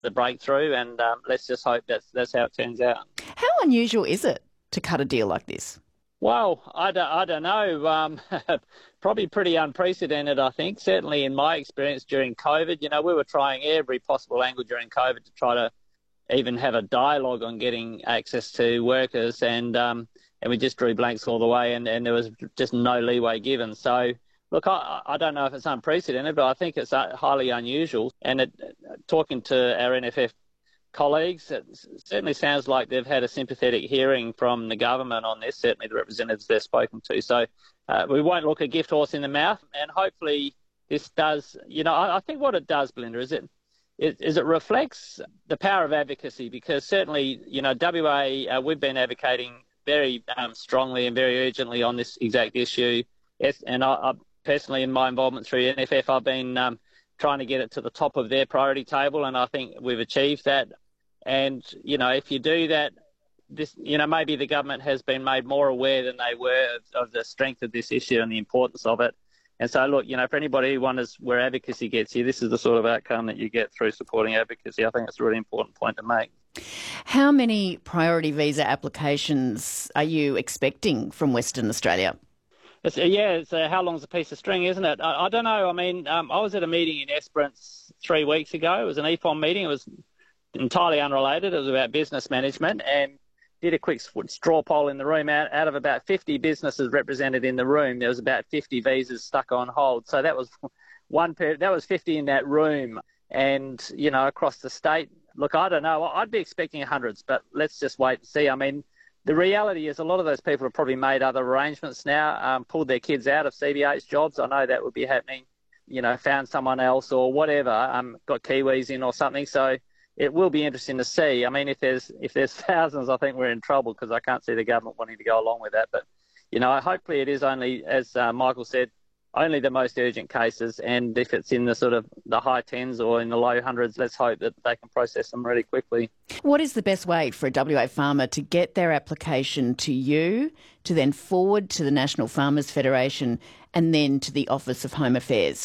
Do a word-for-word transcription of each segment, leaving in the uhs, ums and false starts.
the breakthrough, and um, let's just hope that's, that's how it turns out. How unusual is it to cut a deal like this? Well, I don't, I don't know. Um, probably pretty unprecedented, I think. Certainly in my experience during COVID, you know, we were trying every possible angle during COVID to try to even have a dialogue on getting access to workers, and um, and we just drew blanks all the way, and, and there was just no leeway given. So, look, I, I don't know if it's unprecedented, but I think it's highly unusual. And it, talking to our N F F colleagues, it certainly sounds like they've had a sympathetic hearing from the government on this, certainly the representatives they've spoken to. So uh, we won't look a gift horse in the mouth, and hopefully this does, you know, I, I think what it does, Belinda, is it is it reflects the power of advocacy, because certainly, you know, W A, uh, we've been advocating very um, strongly and very urgently on this exact issue. Yes, and I, I personally, in my involvement through N F F, I've been um, trying to get it to the top of their priority table, and I think we've achieved that. And, you know, if you do that, this, you know, maybe the government has been made more aware than they were of, of the strength of this issue and the importance of it. And so, look, you know, for anybody who wonders where advocacy gets you, this is the sort of outcome that you get through supporting advocacy. I think it's a really important point to make. How many priority visa applications are you expecting from Western Australia? It's, yeah, it's a, how long's a piece of string, isn't it? I, I don't know. I mean, um, I was at a meeting in Esperance three weeks ago. It was an E F O M meeting. It was entirely unrelated. It was about business management, and did a quick straw poll in the room. Out, out of about fifty businesses represented in the room, there was about fifty visas stuck on hold. So that was one per, that was fifty in that room. And, you know, across the state, look, I don't know. I'd be expecting hundreds, but let's just wait and see. I mean, the reality is a lot of those people have probably made other arrangements now, um, pulled their kids out of C B H jobs. I know that would be happening, you know, found someone else or whatever, um, got Kiwis in or something. So it will be interesting to see. I mean, if there's if there's thousands, I think we're in trouble, because I can't see the government wanting to go along with that. But, you know, hopefully it is only, as uh, Michael said, only the most urgent cases. And if it's in the sort of the high tens or in the low hundreds, let's hope that they can process them really quickly. What is the best way for a W A farmer to get their application to you, to then forward to the National Farmers Federation, and then to the Office of Home Affairs?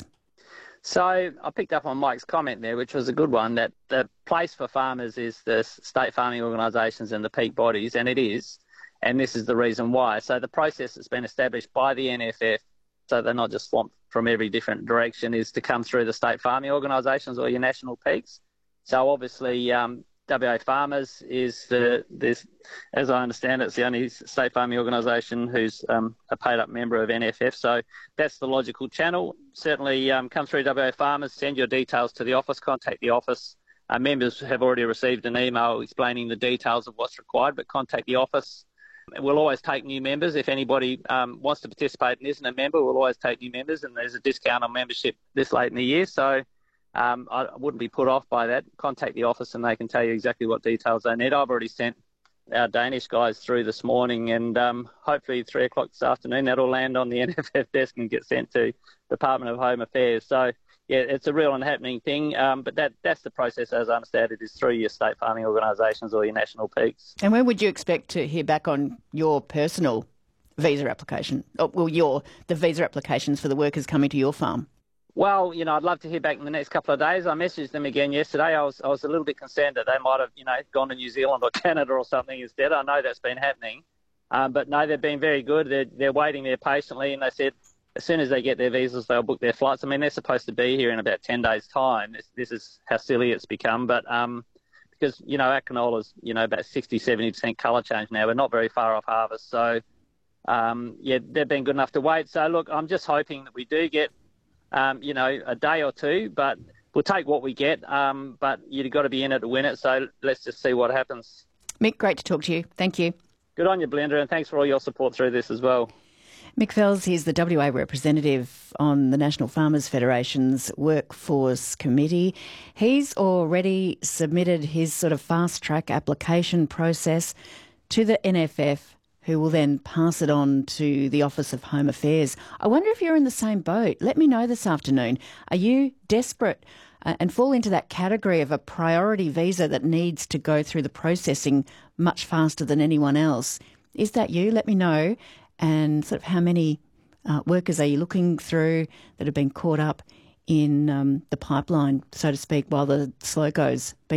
So I picked up on Mike's comment there, which was a good one, that the place for farmers is the state farming organisations and the peak bodies, and it is, and this is the reason why. So the process that's been established by the N F F, so they're not just swamped from every different direction, is to come through the state farming organisations or your national peaks. So obviously um, W A Farmers is the, this, as I understand it, it's the only state farming organisation who's um, a paid-up member of N F F. So that's the logical channel. Certainly um, come through W A Farmers, send your details to the office, contact the office. Uh, members have already received an email explaining the details of what's required, but contact the office. We'll always take new members. If anybody um, wants to participate and isn't a member, we'll always take new members, and there's a discount on membership this late in the year. So Um, I wouldn't be put off by that. Contact the office and they can tell you exactly what details they need. I've already sent our Danish guys through this morning, and um, hopefully three o'clock this afternoon that'll land on the N F F desk and get sent to Department of Home Affairs. So, yeah, it's a real and happening thing, um, but that that's the process, as I understand it, is through your state farming organisations or your national peaks. And when would you expect to hear back on your personal visa application? Oh, well, your the visa applications for the workers coming to your farm? Well, you know, I'd love to hear back in the next couple of days. I messaged them again yesterday. I was I was a little bit concerned that they might have, you know, gone to New Zealand or Canada or something instead. I know that's been happening. Um, but no, they've been very good. They're, they're waiting there patiently, and they said as soon as they get their visas, they'll book their flights. I mean, they're supposed to be here in about ten days' time. This, this is how silly it's become. But um, because, you know, our canola's, you know, about sixty, seventy percent colour change now. We're not very far off harvest. So, um, yeah, they've been good enough to wait. So, look, I'm just hoping that we do get Um, you know, a day or two, but we'll take what we get. Um, but you've got to be in it to win it, so let's just see what happens. Mick, great to talk to you. Thank you. Good on you, Belinda, and thanks for all your support through this as well. Mick Fells, he's the W A representative on the National Farmers Federation's Workforce Committee. He's already submitted his sort of fast-track application process to the N F F, who will then pass it on to the Office of Home Affairs. I wonder if you're in the same boat. Let me know this afternoon. Are you desperate uh, and fall into that category of a priority visa that needs to go through the processing much faster than anyone else? Is that you? Let me know. And sort of how many uh, workers are you looking through that have been caught up in um, the pipeline, so to speak, while the slow goes?